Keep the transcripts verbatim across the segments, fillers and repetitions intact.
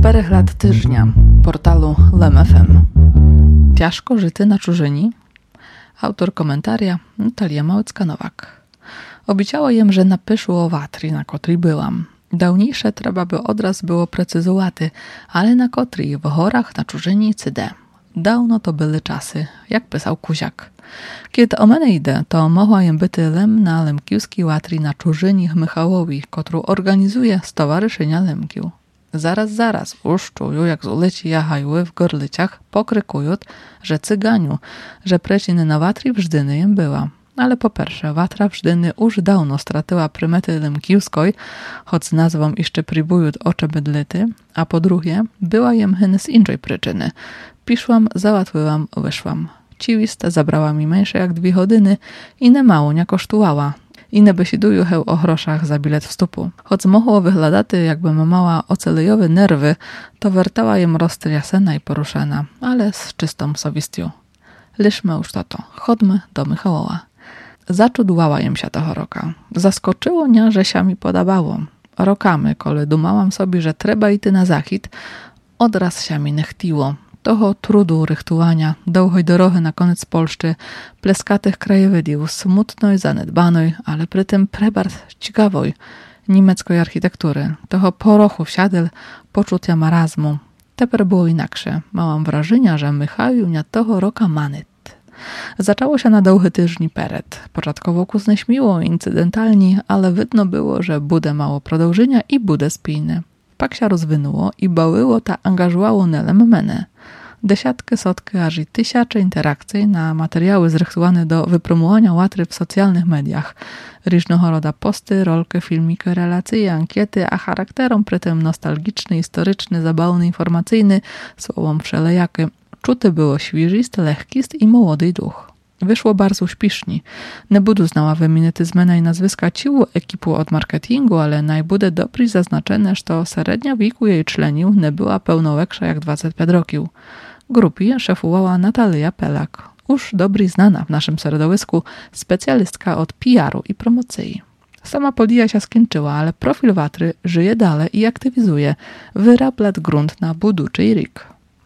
czterech lat tyżnia portalu Lem F M. Ciężko żyty na czużyni? Autor komentaria Natalia Małecka-Nowak. Obiciało jem, że napyszło o watri, na kotrej byłam. Dawniejsze trzeba by odraz było precyzowaty, ale na kotrej w horach na czużyni cyde. Dawno to były czasy, jak pisał Kuziak. Kiedy o mnie idę, to mogła jem byty lem na lemkiewskiej łatri na czużyni Michałowi, którą organizuje Stowarzyszenia Lemkił. Zaraz, zaraz, już czuju, jak z ulicy jachajły w gorlyciach, pokrykują, że cyganiu, że preciny na watri wżdyny jem była. Ale po pierwsze, watra wżdyny już dawno stratyła prymety lemkiewskiej, choć z nazwą jeszcze próbują ocze bydlety, a po drugie, była jem hyn z innej przyczyny. Piszłam, załatwiłam, wyszłam. Ciwista zabrała mi mniejsze jak dwie godziny i nie mało nie kosztowała. I nie besiduju heł o groszach za bilet wstupu. Choć mogło wyglądaty, jakbym mała ocelejowe nerwy, to wertała jem roztriasena i poruszena, ale z czystą sowistią. Liszmy już to to, chodźmy do Michałowa. Zaczudłała jem się toho roka. Zaskoczyło mnie, że się mi podobało. Rokamy, kole dumałam sobie, że trzeba iść na zachód, odraz się mi nie chtiło. Toho trudu rychtowania, długiej dorohy na koniec Polszczy, pleskatych krajowidów, smutnej, zanedbanej, ale przy tym prebart ciekawej niemieckiej architektury, toho porochu wsiadel, poczucia marazmu. Teper było inaksze. Małam wrażenia, że Michał nie toho roka manyt. Zaczęło się na długi tyżni peret. Początkowo kuzne śmiło, incydentalni, ale widno było, że bude mało продовжenia i bude spijne. Pak się rozwinęło i bałyło ta angażowało nelem menę. Desiatkę, sotki, aż i tysiące interakcji na materiały zrychtowane do wypromowania łatry w socjalnych mediach. Różnego rodzaju posty, rolki, filmiki, relacje, ankiety, a charakterom przy tym nostalgiczny, historyczny, zabawny, informacyjny, słowom wszelejaki. Czuty było świeżyst, lekkist i młody duch. Wyszło bardzo śpiesznie. Nie budu znała wymieniety zmiana i nazwiska ciłu ekipu od marketingu, ale najbude dobry zaznaczone, że średnia wieku jej członiów nie była pełnoweksza jak dwadzieścia pięć roków. Grupie szefowała Natalia Pelak, już dobry znana w naszym środowisku specjalistka od P R u i promocji. Sama podija się skończyła, ale profil watry żyje dalej i aktywizuje, wyrabla grunt na buduczy rik.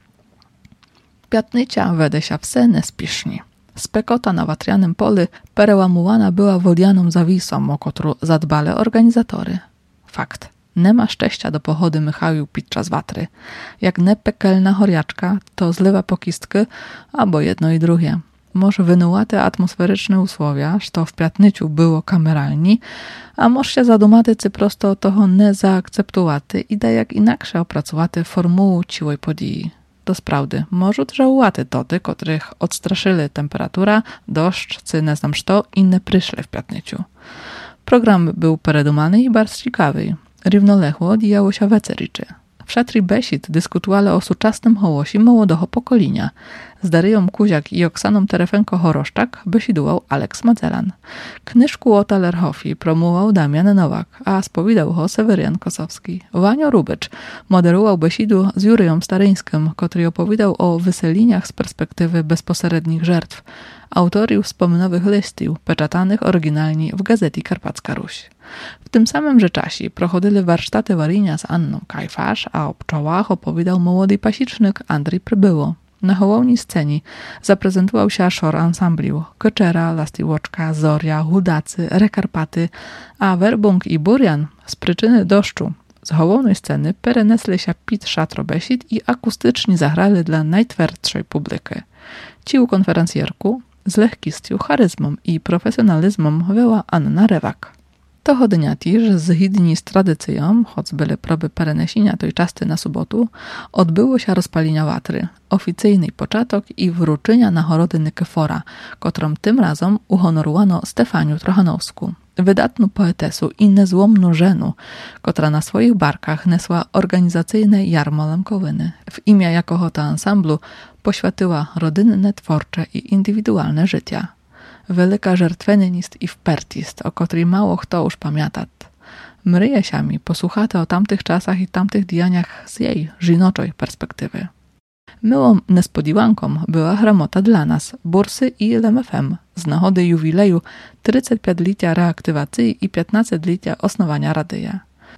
Piatnycia wede się wse nespiesznie. Spekota na watrianym polu perełamułana była wodianą zawisą, o którą zadbali organizatory. Fakt. Nie ma szczęścia do pochody Michału podczas watry. Jak nie pekelna choriaczka, to zlewa pokistkę, albo jedno i drugie. Może wynułate atmosferyczne usłowia, że w piatnyciu było kameralni, a może się zadumaty, czy prosto toho nie zaakceptowaty i da jak inaksze opracowaty formułu ciłej podii. To sprawdy, może żałowaty toty, których odstraszyli temperatura, deszcz, czy nie znam co, i nie przyszli w piatnyciu. Program był peredumany i bardzo ciekawy. Równoległo odjechało się wecericzy. W szatri besit dyskutowali o suczastym hołosi młodego pokolenia. Z Daryją Kuziak i Oksaną Terefenko-Horoszczak besidował Aleks Madzelan. Knyżku o Talerhofi promował Damian Nowak, a spowiadał ho Seweryjan Kosowski. Wanio Rubycz moderował besidu z Juryją Staryńskim, który opowiadał o wyseliniach z perspektywy bezpośrednich żertw. Autorił wspomnianych listów, peczatanych oryginalnie w gazecie Karpacka Ruś. W tym samym że czasie prochodzili warsztaty Warynia z Anną Kajfasz, a o pczołach opowiadał młody pasicznik Andrzej Przybyło. Na hołowni scenie zaprezentował się szor ansambliu Keczera, Lastiłoczka, Zoria, Hudacy, Rekarpaty, a Werbung i Burian z przyczyny deszczu z hołownej sceny perenesli się pit szatrobesit i akustycznie zagrali dla najtwardszej publiki. Ciu konferencjerku z lekkością, charyzmą i profesjonalizmem była Anna Rewak. Toho dnia też, zgodnie z tradycją, choć były próby perenesienia tej czasty na sobotu, odbyło się rozpalenia watry, oficyjny początek i wróczenia nagrody Nikefora, którą tym razem uhonorowano Stefaniu Trochanowską, wydatną poetesu i niezłomną żenu, która na swoich barkach nesła organizacyjne jarmo lemkowyny. W imię jako ta ansamblu poświęciła rodynne, twórcze i indywidualne życia. Wielka żertwenist i wpertist, o której mało kto już pamięta. Mryje się mi posłuchate o tamtych czasach i tamtych dianiach z jej żinoczej perspektywy. Myłą niespodzianką była gramota dla nas, Bursy i Lem F M, z nagody jubileju trzydziestopięciolecia reaktywacji i piętnastolecia osnowania radia.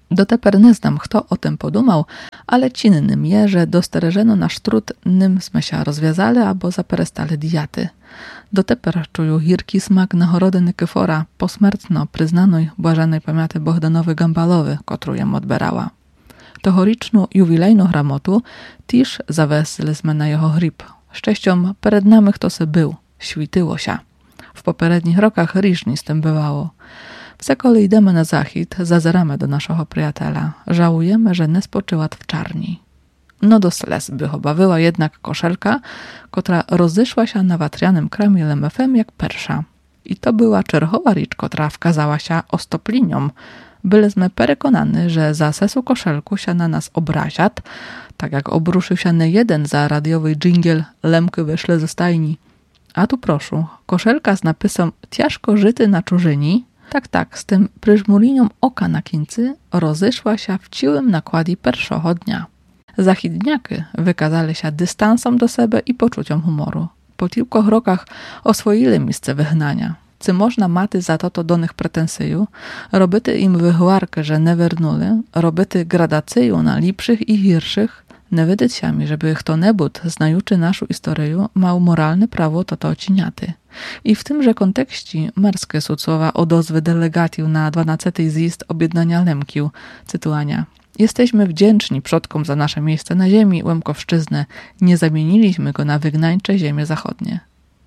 Doteper nie znam, kto o tym podumał, ale cinnym je, że dostereżeno nasz trud, nym sme się rozwiązali albo zaperestali diaty. Doteper czuju hirki smak nahorody Nykyfora, posmrtno przyznanej błażanej pamięty Bohdanowy Gambalowy, którą jem odberała. Tohoriczną jubilejną gramotu też zawesiliśmy na jeho grib. Szczęściom przed nami kto se był, śwityło się. W poprzednich rokach różnie z tym bywało. Wsekole idemy na zachód, zazeramy do naszego przyjaciela. Żałujemy, że nie spoczyła w czarni. No do slez by obawiła jednak koszelka, która rozeszła się na watrianym kramie lemefem jak persza. I to była czerwowa ricz, która wkazała się ostopliniom. Byliśmy przekonani, że za sesu koszelku się na nas obraziat, tak jak obruszył się nie jeden za radiowy dżingiel Lemky wyszle ze stajni. A tu proszę, koszelka z napisem ciężko żyty na czurzyni, tak, tak, z tym pryżmurinią oka na kińcy rozeszła się w ciłym nakładzie pierwszego dnia. Zachidniaki wykazali się dystansem do siebie i poczuciem humoru. Po kilku rokach oswoili miejsce wygnania. Czy można maty za to to do nich pretensyju, robyty im wychłarkę, że nie wernuli, robyty gradacyju na lepszych i hirszych, nie wydać się mi, żeby kto nebud, znajuczy naszą historię, mał moralne prawo to to ociniaty. I w tymże kontekście merskie są słowa odozwy delegatiu na dwunasty zjazd objednania Lemkiu, cytuania. Jesteśmy wdzięczni przodkom za nasze miejsce na ziemi, Łemkowszczyznę, nie zamieniliśmy go na wygnańcze ziemie zachodnie.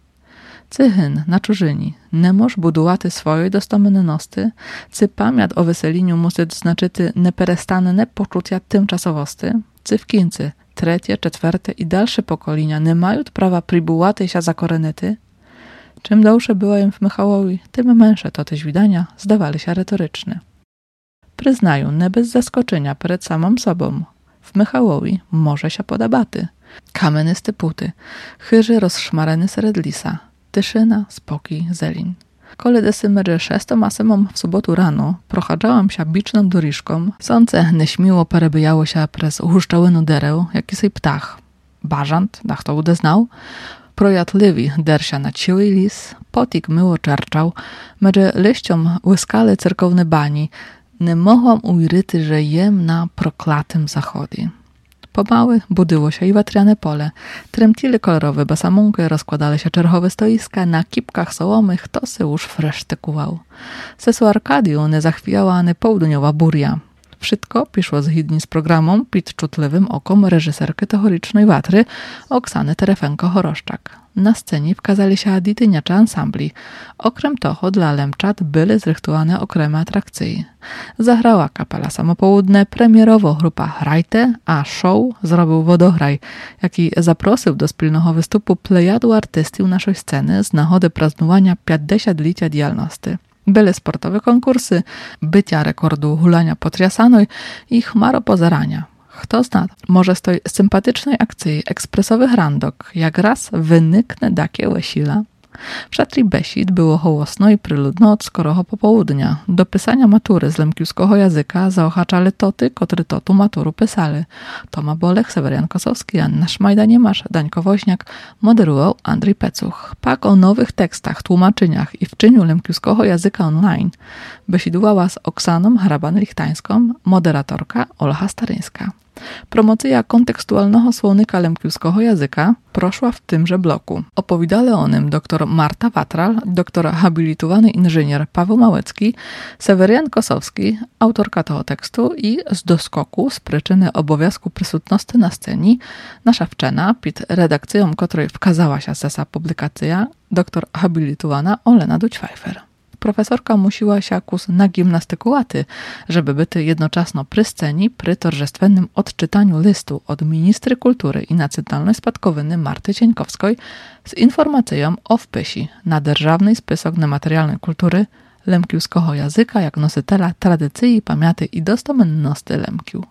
Cychyn na czurzyni, nie moż budowaty swojej dostomynności, cy pamięt o weseliniu musi znaczyty neperestanne poczucia tymczasowosty, cy w kińcy, trzecie, czwarte i dalsze pokolenia nie mają prawa pribułaty się za korenety. Czym dłuższe była im w Michałowi, tym męższe to też widania zdawali się retoryczne. Przyznają, nie bez zaskoczenia przed samą sobą. W Michałowi może się podobaty. Kamenysty puty, chyży rozszmareny sred lisa, tyszyna, spokój, zelin. Kole desymery szestoma symom w sobotu rano prochadzałam się biczną doriżką, sące nieśmiło perebyjało się przez uhuszczałynu dereł, jaki sej ptach. Bażant, dach to udeznał, projatliwi dersia na ciły lis, potik myło czerczał, medże liściom łyskale cerkowne bani, nie mogłam ujryty, że jem na proklatym zachodzie. Pomały budyło się i watriane pole, tremtili kolorowe basamunky, rozkładali się czerwowe stoiska, na kipkach sołomych to se już freszty kuwał. Sesu Arkadiu nie zachwijała ani południowa buria. Wszystko piszło zgodnie z programem pід czutliwym okom reżyserki teorycznej watry Oksany Terefenko-Choroszczak. Na scenie wkazali się adytyniacze ansambli. Okrem toho dla Lemczat były zrychtowane okremy atrakcji. Zagrała kapela Samopołudne, premierowo grupa Rajte, a show zrobił Wodograj, jaki zaprosił do wspólnego występu plejadu artystów naszej sceny z nagody praznowania pięćdziesięciolecia działalności. Były sportowe konkursy, bycia rekordu hulania potriasanej i chmaro pozerania. Kto zna, może z tej sympatycznej akcji ekspresowych randok jak raz wyniknę takie łesila. W szatri besid było hołosno i pryludno od skoroho popołudnia. Do pisania matury z lemkiewskiego języka zaochaczali toty, kotry totu maturu pisali. Toma Bolek, Sewerian Kosowski, Anna Szmajda-Niemasz, Dańko Woźniak, moderował Andrzej Pecuch. Pak o nowych tekstach, tłumaczeniach i wczyniu lemkiewskiego języka online besidowała z Oksaną Hraban-Lichtańską, moderatorka Olcha Staryńska. Promocja kontekstualnego słownika lemkiewskiego języka proszła w tymże bloku. Opowiadali o nim dr Marta Watral, doktor habilitowany inżynier Paweł Małecki, Sewerian Kosowski, autorka tego tekstu i z doskoku z przyczyny obowiązku przysutności na scenie nasza wczena, pod redakcją której wkazała się sesa publikacja, doktor habilitowana Olena Dućwajfer. Profesorka musiła się kus nagimnastykowaty, żeby byty jednoczasno przy scenie przy torzestwennym odczytaniu listu od ministry kultury i nacjonalnej spadkowiny Marty Cieńkowskiej z informacją o wpisie na Державний spisok niematerialnej kultury lemkiewskiego języka jak nositela tradycji, pamięty i dostomenności Lemkiu.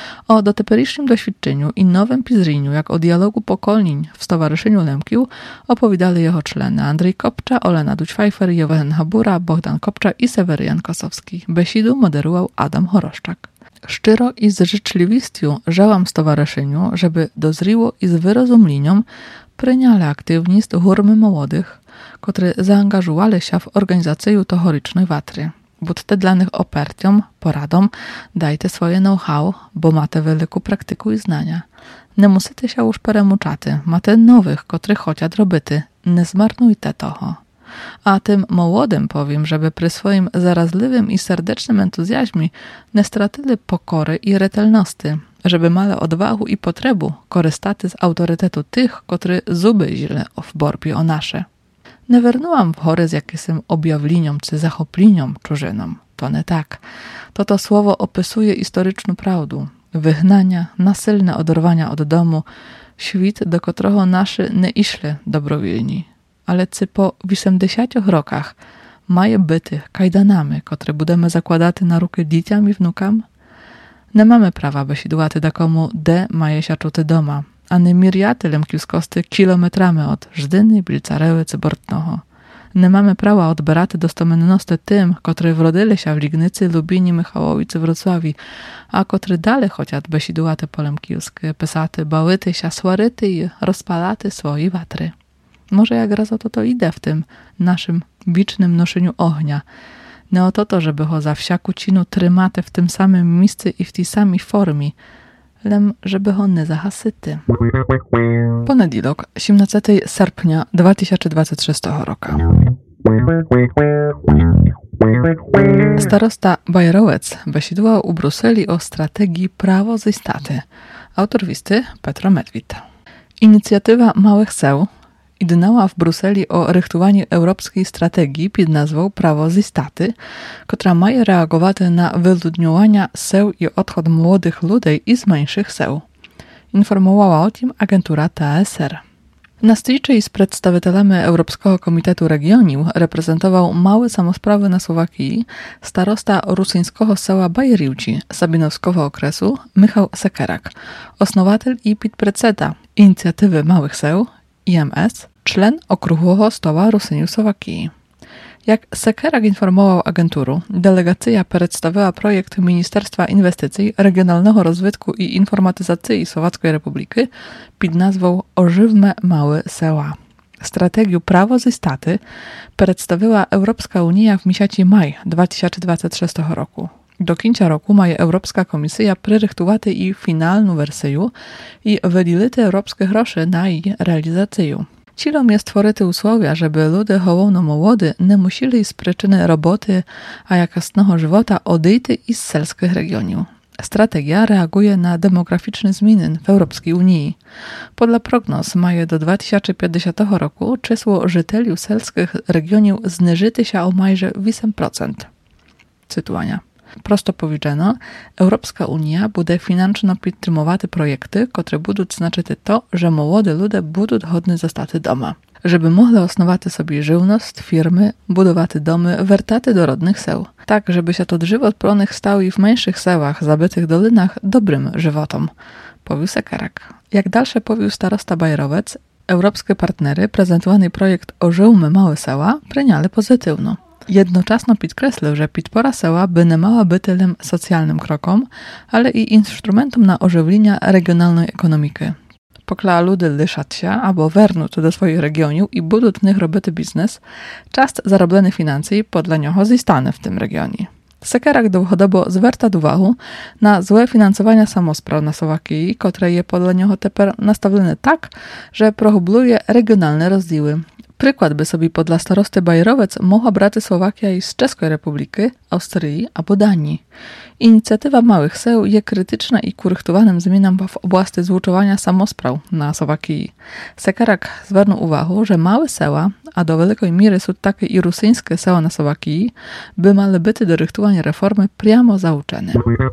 O dotyperycznym doświadczeniu i nowym pizriniu, jak o dialogu pokoleń w Stowarzyszeniu Lemkiu, opowiadali jego człony Andrzej Kopcza, Olena Dućwajfer, Jowen Habura, Bohdan Kopcza i Sewerian Kosowski. Besidu moderował Adam Choroszczak. Szczero i z życzliwością żałam stowarzyszeniu, żeby dozriło i z wyrozumieniem pryniali aktywni z hurmy młodych, którzy zaangażowali się w organizację tohorycznej watry. Будьте для них опертям, порадом, дайте своє ноу-хау, бо мате велику практику і знання. Не мусите уж перемучати, мате нових, котрих хотять робити. Не zmarnujte toho. A tym młodym powiem, żeby przy swoim zarazliwym i serdecznym entuzjazmie nie stracili pokory i retelności, żeby mali odwagу i potrebu korzystać z autorytetu tych, którzy zuby źle w borbie o nasze. Nie wernułam w chory z jakimś objawleniom czy zachopleniom czużynom. To nie tak. To to słowo opisuje historyczną prawdę. Wygnania, nasilne odorwania od domu, świt, do którego nasi nie iszli dobrowilni. Ale cy po osiemdziesięciu rokach maje byty kajdanami, które budemy zakładać na ruky dzieciom i wnukam? Nie mamy prawa, by sidłaty da komu de maje się czuty doma, a nie miriaty lemkiuskosty kilometrami od Żdyny, Bilcareły czy Bortnoho. Nie mamy prawa odberaty dostomenności tym, którzy wrodzili się w Lignicy, Lubinie, Michałowi czy Wrocławi, a którzy dalej chociaż by sidłaty polemkiuskie, pesaty, bałyty, siasłaryty i rozpalaty swoje watry. Może jak raz o to to idę w tym naszym bicznym noszeniu ognia. Nie o to to, żeby ho za wsiaku cinu trymaty w tym samym miejscu i w tej samej formie, lem żeby ho nie zahasyty. Poniedziałek, siedemnastego sierpnia dwa tysiące dwudziestego szóstego roku. Starosta Bajerowec besidła u Bruseli o strategii prawo ze staty. Autor listy Petro Medwid. Inicjatywa Małych Seł idnęła w Bruseli o rychtowaniu europejskiej strategii pod nazwą Prawo ze staty, która ma reagować na wyludniowanie seł i odchod młodych ludzi z mniejszych seł. Informowała o tym agentura T A S R. Na stycznej z przedstawicielami Europejskiego Komitetu Regionów reprezentował małe samosprawy na Słowakii starosta rusyńskiego seła Bajeriuci Sabinowskiego okresu Michał Sekerak, osnowatel i podpredsedniczący inicjatywy Małych Seł I M S, czlen Okrągłego Stoła Rusyniu Słowakii. Jak Sekerak informował agenturu, delegacja przedstawiła projekt Ministerstwa Inwestycji, Regionalnego Rozwitku i Informatyzacji Słowackiej Republiki pod nazwą Ożywmy Małe Seła. Strategię Prawo ze staty przedstawiła Europejska Unia w miesiącu maj dwa tysiące dwudziestego szóstego roku. Do końca roku ma Europejska Komisja przyrychtować i finalną wersję i wydzielić europejskie grosze na jej realizację. Celem jest stworzyć usłowia, żeby ludzie hołowno młody nie musieli z przyczyny roboty a jakostnego żywota odejść z selskich regionów. Strategia reaguje na demograficzne zmiany w Europejskiej Unii. Podle prognoz ma do dwa tysiące pięćdziesiątego roku czysło żyteli selskich regionów zniżyć się o majże osiem procent. Cytuwania. Prosto powiedziano, Europejska Unia będzie finansowo podtrzymywać projekty, które będą znaczyć to, że młode ludzie będą hodni zostać doma. Żeby mogli osnować sobie żywność, firmy, budować domy, wertaty do rodnych seł. Tak, żeby się to żywot pronych stał i w mniejszych sełach, zabytych dolinach, dobrym żywotom. Powił Sekerak. Jak dalsze powił starosta Bajerowec, europejskie partnery prezentowany projekt Ożywmy Małe Seła przyjęli pozytywno. Jednocześnie podkreślił, że podpora seła by nie mała być tylem socjalnym krokom, ale i instrumentem na ożywienie regionalnej ekonomiki. Pokla ludy liszać się, albo wernąć do swoich regionów i budują w nich robić biznes, często zarobione finanse podle niego zostaną w tym regionie. Sekerak długodobo zwraca uwagę na złe finansowanie samospraw na Słowakii, które je podle niego teraz nastawione tak, że prohubluje regionalne rozdziały. Przykład by sobie podle starosty Bajerowec mogła brać Słowakia i z Czeskiej Republiki, Austrii albo Danii. Inicjatywa Małych Seł jest krytyczna i korychtowanym zmianom w oblasti zluczowania samospraw na Słowakii. Sekerak zwrócił uwagę, że małe seła, a do wielkiej miery są takie i rusyńskie seła na Słowakii, by miały być do rychtowania reformy priamo zauczone.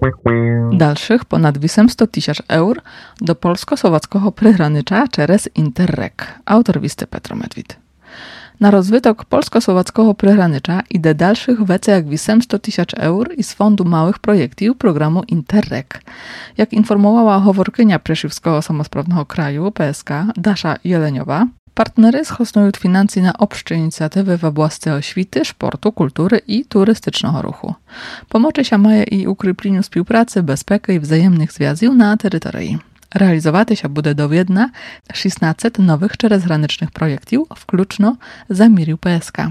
Dalszych ponad osiemset tysięcy eur do polsko-słowackiego przygranicza przez Interreg. Autor listy Petro Medwid. Na rozwytok polsko-słowackiego przygranicza idzie dalszych więcej jak osiemset tysięcy eur i z Fondu Małych Projektów programu Interreg. Jak informowała howorkynia Preszywskiego Samosprawnego Kraju P S K Dasza Jeleniowa, partnery schostują finanse na obszcze inicjatywy w oblasti oświty, sportu, kultury i turystycznego ruchu. Pomoże się maje i ukrypleniu współpracy, bezpieki i wzajemnych związków na terytorii. Realizować się będzie do Wiedna szesnaście nowych czterezgranicznych projektów, wkluczno zamierzył P S K.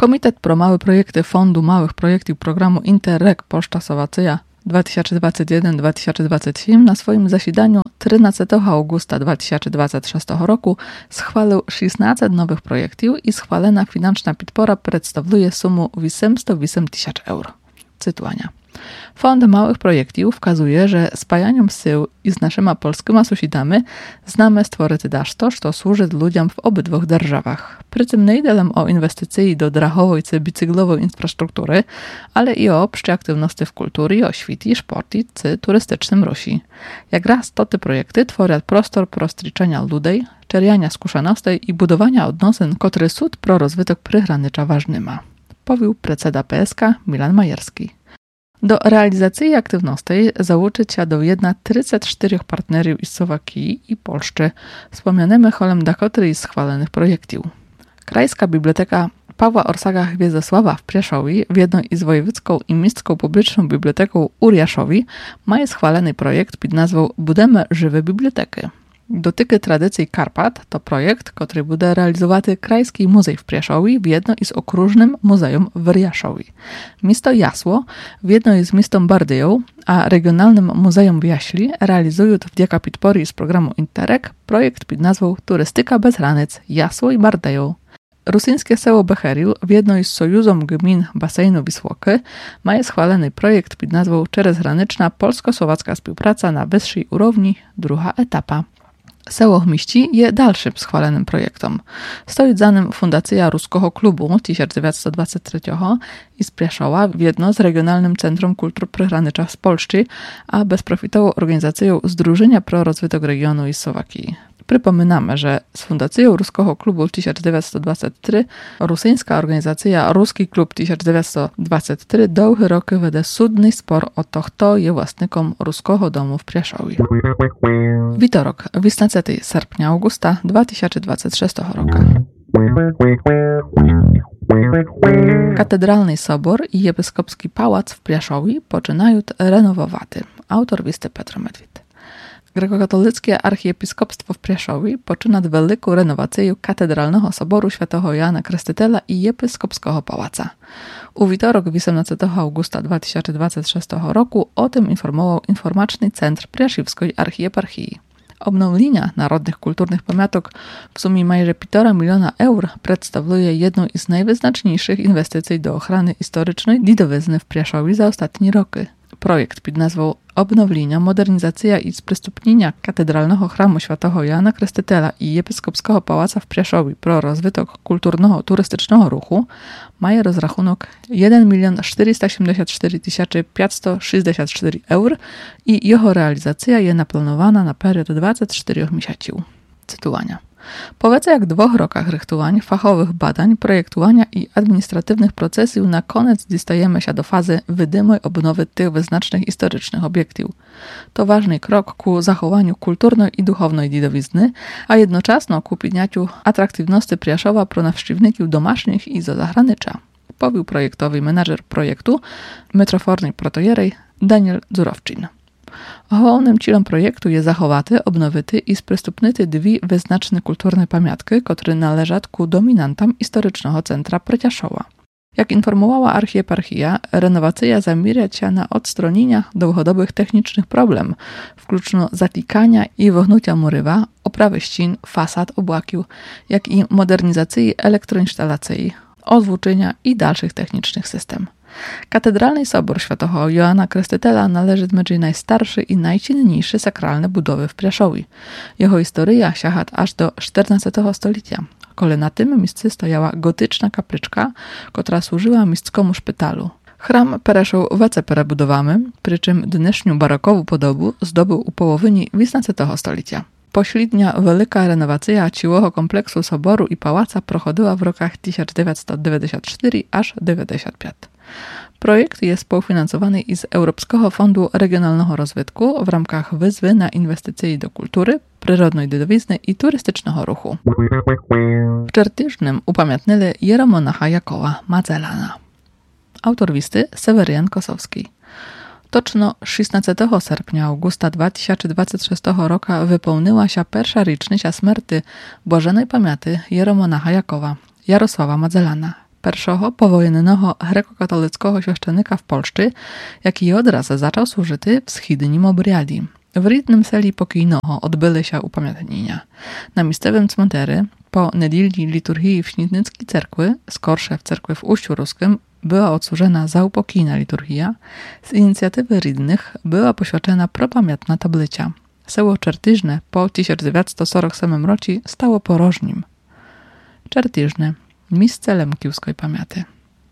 Komitet pro małe projekty Fondu Małych Projektów Programu Interreg Polska Słowacja dwa tysiące dwudziesty pierwszy do dwa tysiące dwudziestego trzeciego na swoim zasiedaniu trzynastego augusta dwa tysiące dwudziestego szóstego roku schwalił szesnaście nowych projektów i schwalona financzna podpora przedstawia sumę osiemset osiem tysięcy euro. Cytuania. Fond Małych Projektów wskazuje, że spajaniem sił i z naszymi polskimi sąsiadami znamy stworzyć coś, co służy ludziom w obydwu державach. Przy tym nie idzie o inwestycje do drahowej czy bicyklowej infrastruktury, ale i o obszcze aktywności w kulturze, oświacie, sporcie czy turystycznym ruchu. Jak raz to te projekty tworzą prostor pro styczenia ludzi, czerpiania zkušenosti i budowania odnosin, które są pro rozwój przygranicza ważnymi. Powił predseda P S K Milan Majerski. Do realizacji aktywności załączyć się do jedna trzydzieści cztery partnerów z Słowakii i Polski, wspomnianymi holem Dakoty i schwalonych projektów. Krajska Biblioteka Pawła Orsaga Hviezdosława w Prieszowie, w jednej z wojewódzką i miejską publiczną biblioteką Uriaszowi, ma schwalony projekt pod nazwą Budemy żywe biblioteki. Dotyczy tradycji Karpat, to projekt, który będzie realizowany Krajski Muzej w Prieszowie w jedno z okrużnym muzeum w Riaszowi. Miasto Jasło w jedno z miastem Bardyją, a regionalnym muzeum w Jaśli realizują wdzięki podpory z programu Interreg projekt pod nazwą Turystyka bez granic Jasło i Bardyją. Rusyńskie Seło Becheriu w jednej z Sojuzom Gmin Basenu Wisłoky ma schwalony projekt pod nazwą Czerezgraniczna polsko-słowacka współpraca na wyższej urowni, druga etapa. Seło Chmiści jest dalszym schwalonym projektem. Stoi za nim Fundacja Ruskiego Klubu tysiąc dziewięćset dwudziestego trzeciego i z Prieszowa w jedno z Regionalnym Centrum Kultur Przygranicza z Polski, a bezprofitową organizacją Zdrużenia pro rozwój regionu i Słowakii. Przypominamy, że z Fundacją Ruskiego Klubu tysiąc dziewięćset dwudziesty trzeci rosyjska organizacja Ruski Klub tysiąc dziewięćset dwudziesty trzeci długie roki wede sudny spor o to, kto jest własnikiem Ruskiego Domu w Prieszowie. Witorok, osiemnastego sierpnia Augusta dwa tysiące dwudziestego szóstego roku. Katedralny Sobor i Episkopski Pałac w Prieszowie poczynają renowować. Autor listy Petro Medwid. Grekokatolickie archiepiskopstwo w Prieszowie poczyna wielką renowację Katedralnego Soboru Świętego Jana Chrzciciela i Episkopskiego Pałaca. U witorok osiemnastego augusta dwa tysiące dwudziestego szóstego roku o tym informował Informaczny Centr Prieszewskiej Archieparchii. Obnowienia narodnych kulturnych pamiątek w sumie majże półtora miliona euro przedstawia jedną z najwyznaczniejszych inwestycji do ochrony historycznej Didowizny w Prieszowie za ostatnie roki. Projekt pod nazwą Obnowienia, modernizacja i sprzystupnienia Katedralnego Chramu Świętego Jana Chrzciciela i Episkopskiego Pałaca w Prieszowie pro rozwytok kulturnego turystycznego ruchu ma rozrachunek jeden milion czterysta siedemdziesiąt cztery tysiące pięćset sześćdziesiąt cztery euro i jego realizacja jest naplanowana na period dwadzieścia cztery miesięcy. Cytowania. Po więcej jak dwóch rokach rychtowań, fachowych badań, projektowania i administratywnych procesów na koniec dostajemy się do fazy wydymej odnowy tych wyznacznych historycznych obiektów. To ważny krok ku zachowaniu kulturnej i duchownej Didowizny, a jednocześnie ku podnieciu atrakcyjności Prieszowa pro nawszywników domasznych i zo zagranicza. Powił projektowy menadżer projektu, metrofornej protojerej Daniel Dzurowczyn. Głównym celem projektu jest zachowaty, obnowyty i sprzystupnyty dwie wyznaczne kulturne pamiątki, które należą ku dominantom historycznego centra Prieszowa. Jak informowała archieparchia, renowacja zamierza się na odstronienia długodowych technicznych problem, wkluczno zatykania i wychnucia murywa, oprawy ścian, fasad, obłakił, jak i modernizacji elektroinstalacji, ozwuczenia i dalszych technicznych systemów. Katedralny Sobor Świętego Jana Chrzciciela należy do najstarszy i najcenniejszy sakralne budowy w Prieszowie. Jego historia sięga aż do czternastego stulecia, kiedy na tym miejscu stojała gotyczna kapliczka, która służyła miejsckomu szpitalu. Chram preszł wece perebudowany, przy czym dnesznią barokową podobu zdobył u połowyni osiemnastego stulecia. Pośrednia wielka renowacja całego kompleksu soboru i pałaca prochodziła w rokach tysiąc dziewięćset dziewięćdziesiąt cztery aż dziewięćdziesiąt pięć. Projekt jest współfinansowany z Europejskiego Fondu Regionalnego Rozwoju w ramach wyzwy na inwestycje do kultury, przyrodnej Didowizny i turystycznego ruchu. W Czertyżnym upamiętnili Jeromonacha Jakowa Madzelana. Autor listy Seweryjan Kosowski. Toczno szesnastego sierpnia Augusta dwa tysiące dwudziestego szóstego roku wypełniła się pierwsza rocznica śmierci błażenej pamięci Jeromonacha Jakowa, Jarosława Madzelana, pierwszego powojennego grekokatolickiego świeszczenika w Polsce, jaki odraz zaczął służyć w schidnim obriadi. W rідnym seli pokійного odbyły się upamiętnienia. Na miejscowym cmentery po недільній liturgii w Śniednickiej cerkwy, skorsze w cerkwi w Uściu Ruskim, była odsłużena zaupokійna liturgia. Z inicjatywy rydnych była poświęcona propamiętna tablica. Seło Czertyżne po tysiąc dziewięćset czterdziestym ósmym roku stało porożnim. Czertyżne, miejsce lemkiewskiej pamięci.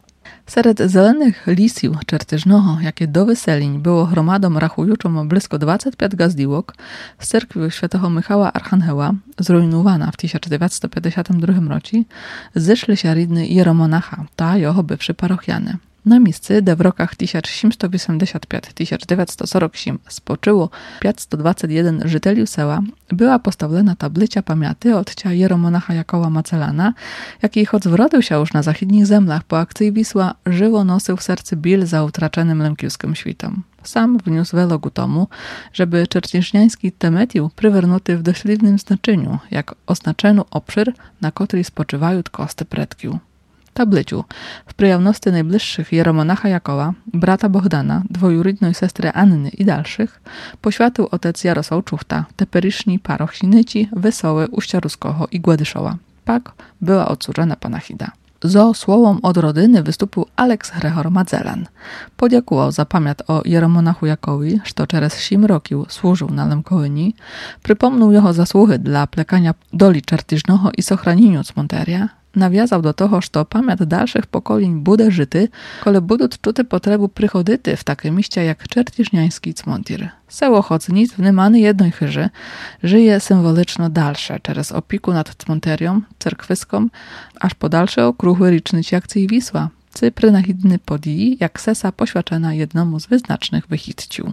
Wśród zelenych lisił Czertyżnego, jakie do wyseliń było gromadą rachujuczą blisko dwadzieścia pięć gazdiłok, z cerkwi świętego Michała Archangeła, zrujnowana w tysiąc dziewięćset pięćdziesiątym drugim roku, zeszli się rydny jeromonacha, ta jego bywszy parochiany. Na miejscu, gdzie w rokach tysiąc siedemset osiemdziesiąt pięć do tysiąc dziewięćset czterdzieści osiem spoczyło pięćset dwadzieścia jeden żyteli sela, była postawiona tablica pamięci od cia jeromonacha Jakoła Macelana, jaki choć wrodził się już na zachodnich zemlach po akcji Wisła, żywo nosił w sercu bil za utraconym lemkiewskim świtom. Sam wniósł wiele ku tomu, żeby czertyżniański temetił przywernuty w dośliwnym znaczeniu, jak oznaczeniu obszar, na której spoczywają kosty predkiów. Tabliciu, w przyjemności najbliższych jeromonacha Jakoła, brata Bohdana, dwojurydnej sestry Anny i dalszych, poświęcił otec Jarosław Czuchta, teperyszni parochinici Wesołe, Uścia Ruskiego i Gładyszowa. Pak była odsłużona panachida. Zo słowom od rodyny wystąpił Aleks Hrechor Madzelan. Podziękował za pamięć o jeromonachu Jakowi, że przez siedem rokił służył na Lemkołyni, przypomniał jego zasługi dla plekania doli Czertyżnego i sochranieniu cmonteria, nawiązał do toho, że pamięć dalszych pokoleń bude żyty, kole budą czuty potrebu przychodyty w takie mieście jak Czertyżniański cmontir. Seło choć nic w nymany jednej chyży, żyje symboliczno dalsze, przez opiku nad cmonterią, cerkwyską, aż po dalsze okruchy licznici akcji Wisła, cy prynachidny podii, jak sesa poświęcona jednomu z wyznacznych wychitciu.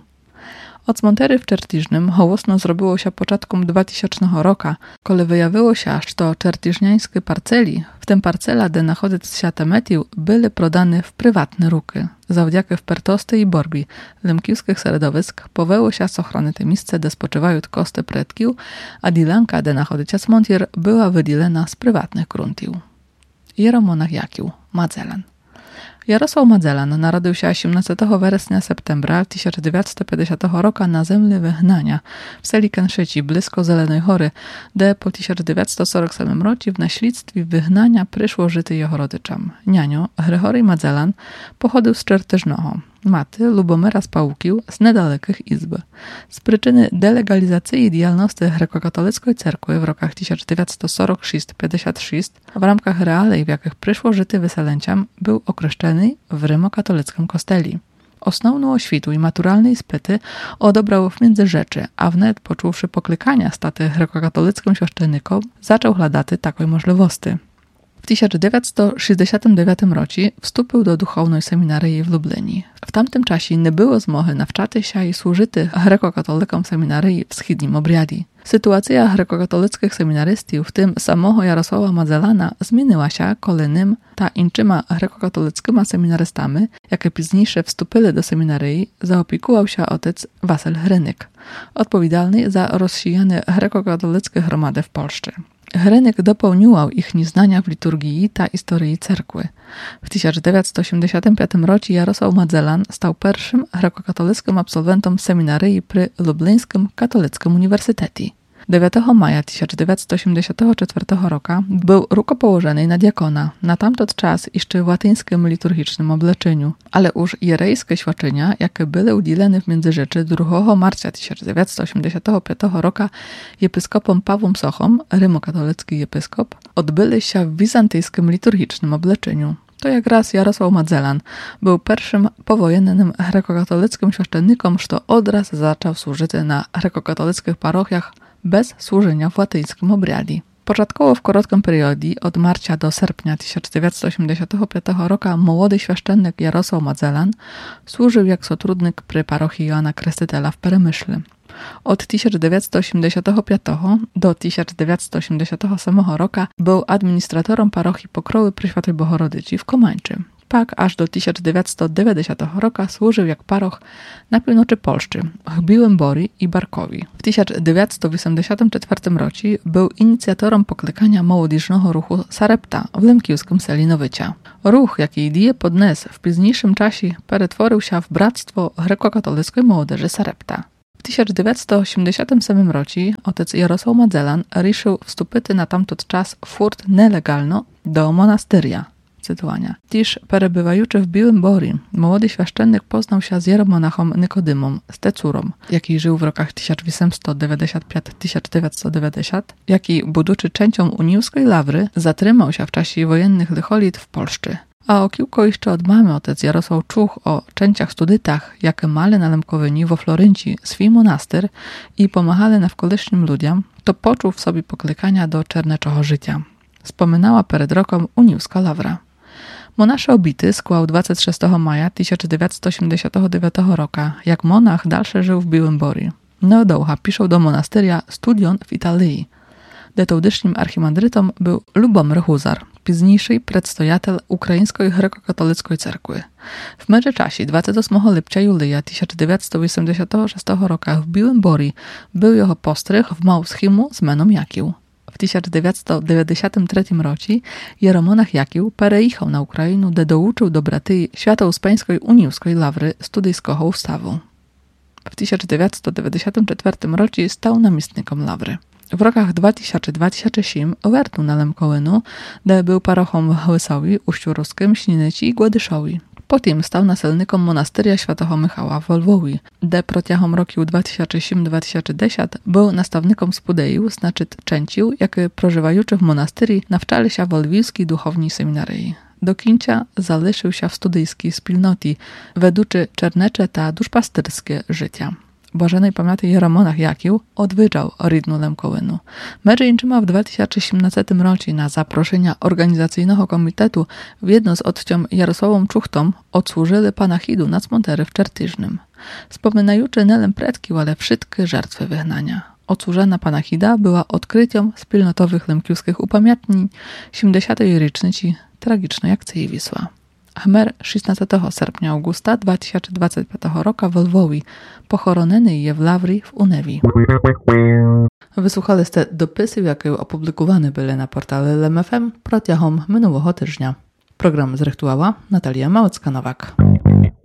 Od cmontery w Czertyżnym hołosno zrobiło się początkiem dwutysięcznego roku, kole wyjawiło się, że to czertyżniańskie parceli, w tym parcela, gdzie nachodzić się temetił, były prodane w prywatne ruky. Zawdzięki wpertosty i borbi lemkiewskich środowisk poweło się z ochrony te miejsce, gdzie spoczywają kosty predkiów, a dilanka, gdzie nachodzić się cmontir, była wydilena z prywatnych gruntiów. Jeromonach Jakił, Madzelan. Jarosław Madzelan narodził się osiemnastego września septembra tysiąc dziewięćset pięćdziesiątego roku na zemlі wygnania w seli Kęszyci, blisko Zelenej Hory, gdzie po tysiąc dziewięćset czterdziestym ósmym roku w naśledztwie wygnania przyszło żyty jego rodyczom. Nianio, Gregory Madzelan, pochodził z Czertyżnego. Maty Lubomira z Pałukił z niedalekich izb. Z przyczyny delegalizacji działalności grekokatolickiej cerkwy w rokach tysiąc dziewięćset czterdzieści sześć do pięćdziesiątego szóstego w ramach realej, w jakich przyszło żyty wyselęciam, był określony w rymokatolickim kosteli. Osnovną oświtu i maturalne ispyty odebrał w Międzyrzeczy, a wnet poczuwszy poklykania staty grekokatolickim świeszczennikom, zaczął hľadaty takiej możliwości. W tysiąc dziewięćset sześćdziesiątym dziewiątym roku wstąpił do duchownej seminarii w Lublinie. W tamtym czasie nie było zmochy nawczaty się i służyty grekokatolikom seminarii w schidnim obriadi. Sytuacja grekokatolickich seminarystów, w tym samego Jarosława Madzelana, zmieniła się, kolejnym ta inczyma grekokatolickima seminarystami, jakie późniejsze wstąpili do seminarii, zaopiekuwał się otec Wasyl Hrynyk, odpowiedzialny za rozsijane grekokatolickie gromady w Polsce. Hrynyk dopełnił ich nieznania w liturgii ta historii cerkwy. W tysiąc dziewięćset osiemdziesiątym piątym roku Jarosław Madzelan stał pierwszym grekokatolickim absolwentem seminarii przy Lublińskim Katolickim Uniwersytecie. dziewiątego maja tysiąc dziewięćset osiemdziesiątego czwartego roku był rukopołożony na diakona, na tamtąd czas jeszcze w łatyńskim liturgicznym obleczeniu, ale już jerejskie świadczenia, jakie były udzielone w Międzyrzeczy drugiego marca tysiąc dziewięćset osiemdziesiątego piątego roku episkopom Pawłem Sochom, rymokatolicki episkop, odbyły się w wizantyjskim liturgicznym obleczeniu. To jak raz Jarosław Madzelan był pierwszym powojennym grekokatolickim świeszczennikom, że odraz zaczął służyć na grekokatolickich parochiach bez służenia w łatyńskim obriadi. Początkowo w krótkim periodzie, od marca do sierpnia tysiąc dziewięćset osiemdziesiątego piątego roku, młody świeszczennik Jarosław Madzelan służył jak sotrudnik przy parochii Joana Krestytela w Peremyślu. Od tysiąc dziewięćset osiemdziesiątego piątego do tysiąc dziewięćset osiemdziesiątego ósmego roku był administratorem parochii Pokrowy przy Świętej Bohorodycy w Komańczy. Pak aż do tysiąc dziewięćset dziewięćdziesiątego roku służył jak paroch na północy Polszczy, w Biłym Bori i Barkowi. W tysiąc dziewięćset osiemdziesiątym czwartym roku był inicjatorem poklekania młodzieżnego ruchu Sarepta w lemkiewskim Selinowycia. Ruch, jaki idee podniósł w późniejszym czasie, pretworzył się w Bractwo Grekokatolickiej Młodzieży Sarepta. W tysiąc dziewięćset osiemdziesiątym ósmym roku otec Jarosław Madzelan ruszył wstupyty na tamtąd czas furt nielegalno do monastyria. Cytowania. Tiż perebywajuczy w Biłym Bori, młody świeszczennik poznał się z jeromonachom Nikodymom, z Tecurą, jaki żył w rokach tysiąc osiemset dziewięćdziesiąty piąty do tysiąc dziewięćset dziewięćdziesiątego, jaki, buduczy częścią uniewskiej lawry, zatrzymał się w czasie wojennych lycholit w Polszczy. A o kilku jeszcze od mamy otec Jarosław czuch o częściach studytach, jakie mali na Lemkowyni wo Florynci swój monastyr i pomagali nawkoleśnym ludziom, to poczuł w sobie poklekania do czerneczego życia. Wspominała przed rokiem uniewska lawra. Monasze obity skłał dwudziestego szóstego maja tysiąc dziewięćset osiemdziesiątego dziewiątego roku, jak monach dalsze żył w Biłym Bori. Neodołcha piszą do monastyria Studion w Italii. Detołdysznym archimandrytom był Lubomir Huzar, późniejszy przedstojatel Ukraińskiej Grekokatolickiej Cerkwy. W międzyczasie dwudziestego ósmego lipca Julia tysiąc dziewięćset osiemdziesiątego szóstego roku w Biłym Bori był jego postrych w Małschimu z meną Jakił. W tysiąc dziewięćset dziewięćdziesiątym trzecim roku jeromonach Jakił perejechał na Ukrainę, gdzie douczył do bratyi Świętouspańskiej Uniewskiej Lawry studyjskiego ustawu. W tysiąc dziewięćset dziewięćdziesiątym czwartym roku stał namiestnikiem Lawry. W rokach dwa tysiące do dwa tysiące siódmego wertu na Lemkołynu, gdzie był parochom w Łysowi, Uściu Ruskim, Śninyci i Gładyszowi. Potem stał naselnikom monastyria Świętego Michała w Lwowi, gdzie protiachom roków dwa tysiące siódmy do dwa tysiące dziesiątego był nastawnikom Spudeiu, znaczy Częcił, jakie prożywajuczy w monastyrii nawczali się w Lwiwskiej duchownej seminarii. Do kińca zaliczył się w studyjskiej wspólnoty, weduczy czernecze ta duszpasterskie życia. Błażenej pamięci jeromonach Jakił odwiedził rydnu Lemkołynu. Między innymi w dwa tysiące siedemnastym roku na zaproszenia organizacyjnego komitetu w jedno z odciom Jarosławą Czuchtą odsłużyli panachidu na cmentarzu w Czertyżnym. Wspominajuczy nelem predki, ale wszystkie żertwy wygnania. Odsłużona panachida była odkryciem wspólnotowych lemkiewskich upamiętnień siedemdziesiątej rocznicy tragicznej akcji Wisła. Chmer szesnastego sierpnia Augusta dwa tysiące dwudziestego piątego roku w Lwowi, pochoronony je w Lawri w Unewi. Wysłuchaliście dopisy, jakie opublikowane były na portalu L M F M protiachom minionego tygodnia. Program zrechtowała Natalia Małecka-Nowak.